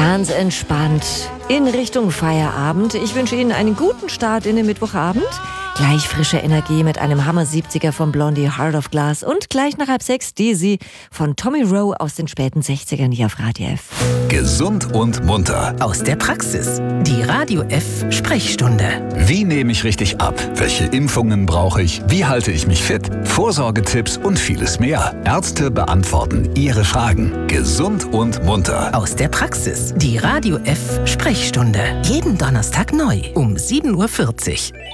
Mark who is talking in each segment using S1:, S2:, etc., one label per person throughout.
S1: Ganz entspannt in Richtung Feierabend. Ich wünsche Ihnen einen guten Start in den Mittwochabend. Gleich frische Energie mit einem Hammer 70er von Blondie, Heart of Glass und gleich nach 5:30 Dizzy von Tommy Rowe aus den späten 60ern hier auf Radio F.
S2: Gesund und munter.
S3: Aus der Praxis. Die Radio F Sprechstunde.
S2: Wie nehme ich richtig ab? Welche Impfungen brauche ich? Wie halte ich mich fit? Vorsorgetipps und vieles mehr. Ärzte beantworten Ihre Fragen. Gesund und munter.
S3: Aus der Praxis. Die Radio F Sprechstunde. Jeden Donnerstag neu um 7:40 Uhr.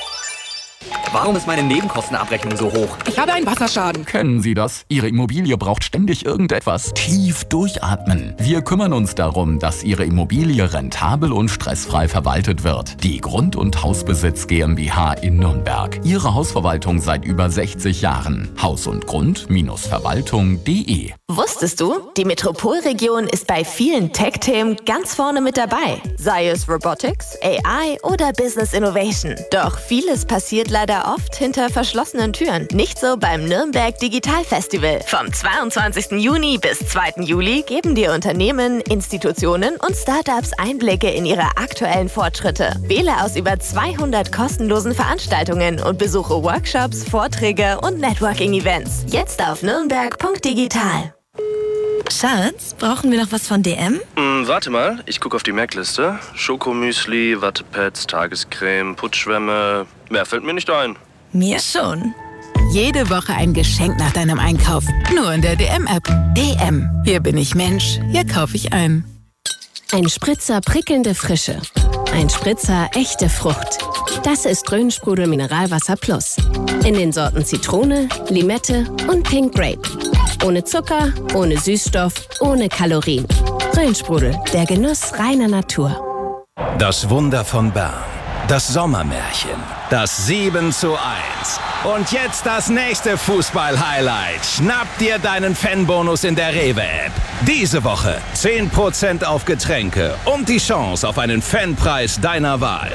S4: Warum ist meine Nebenkostenabrechnung so hoch?
S5: Ich habe einen Wasserschaden.
S6: Kennen Sie das? Ihre Immobilie braucht ständig irgendetwas. Tief durchatmen. Wir kümmern uns darum, dass Ihre Immobilie rentabel und stressfrei verwaltet wird. Die Grund- und Hausbesitz GmbH in Nürnberg. Ihre Hausverwaltung seit über 60 Jahren. Haus und Grund-Verwaltung.de.
S7: Wusstest du, die Metropolregion ist bei vielen Tech-Themen ganz vorne mit dabei. Sei es Robotics, AI oder Business Innovation. Doch vieles passiert leider oft hinter verschlossenen Türen. Nicht so beim Nürnberg Digital Festival. Vom 22. Juni bis 2. Juli geben dir Unternehmen, Institutionen und Startups Einblicke in ihre aktuellen Fortschritte. Wähle aus über 200 kostenlosen Veranstaltungen und besuche Workshops, Vorträge und Networking-Events. Jetzt auf nürnberg.digital.
S8: Schatz, brauchen wir noch was von DM?
S9: Warte mal, ich gucke auf die Merkliste. Schokomüsli, Wattepads, Tagescreme, Putzschwämme. Mehr fällt mir nicht ein.
S8: Mir schon.
S10: Jede Woche ein Geschenk nach deinem Einkauf. Nur in der DM-App. DM. Hier bin ich Mensch. Hier kaufe ich ein.
S11: Ein Spritzer prickelnde Frische. Ein Spritzer echte Frucht. Das ist Rhönsprudel Mineralwasser Plus. In den Sorten Zitrone, Limette und Pink Grape. Ohne Zucker, ohne Süßstoff, ohne Kalorien. Rhönsprudel, der Genuss reiner Natur.
S12: Das Wunder von Bern. Das Sommermärchen. Das 7:1. Und jetzt das nächste Fußball-Highlight. Schnapp dir deinen Fanbonus in der Rewe-App. Diese Woche 10% auf Getränke und die Chance auf einen Fanpreis deiner Wahl.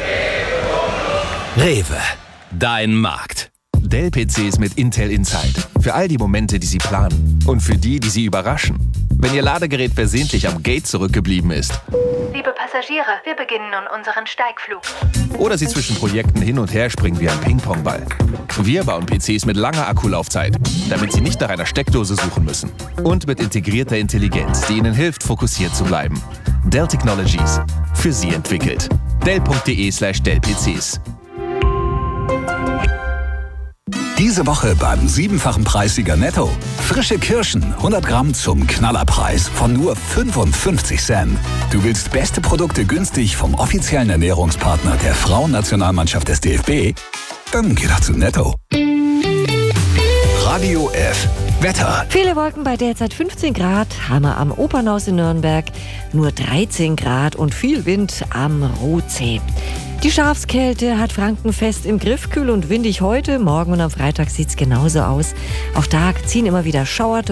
S12: Rewe. Dein Markt.
S13: Dell-PCs mit Intel Inside. Für all die Momente, die Sie planen. Und für die, die Sie überraschen. Wenn Ihr Ladegerät versehentlich am Gate zurückgeblieben ist.
S14: Liebe Passagiere, wir beginnen nun unseren Steigflug.
S13: Oder Sie zwischen Projekten hin und her springen wie ein Ping-Pong-Ball. Wir bauen PCs mit langer Akkulaufzeit, damit Sie nicht nach einer Steckdose suchen müssen. Und mit integrierter Intelligenz, die Ihnen hilft, fokussiert zu bleiben. Dell Technologies. Für Sie entwickelt. Dell.de/Dell-PCs.
S2: Diese Woche beim 7-fachen Preissieger Netto. Frische Kirschen, 100 Gramm zum Knallerpreis von nur 55 Cent. Du willst beste Produkte günstig vom offiziellen Ernährungspartner der Frauennationalmannschaft des DFB? Dann geh doch zu Netto. Radio F. Wetter.
S1: Viele Wolken bei derzeit 15 Grad, Hammer am Opernhaus in Nürnberg, nur 13 Grad und viel Wind am Rotsee. Die Schafskälte hat Franken fest im Griff, kühl und windig heute. Morgen und am Freitag sieht's genauso aus. Auch da ziehen immer wieder Schauer